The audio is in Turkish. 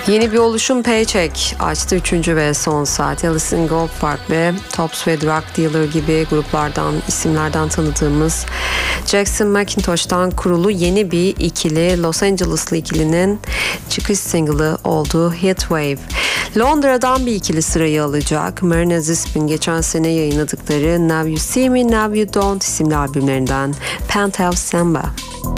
Yeni bir oluşum Paycheck açtı 3. ve son saat. Alice in Goldpark ve Tops ve Drug Dealer gibi gruplardan, isimlerden tanıdığımız Jackson McIntosh'tan kurulu yeni bir ikili, Los Angeles'lı ikilinin çıkış single'ı oldu Heatwave. Londra'dan bir ikili sırayı alacak. Marina Zespin geçen sene yayınladıkları Now You See Me, Now You Don't isimli albümlerinden Penthouse Samba.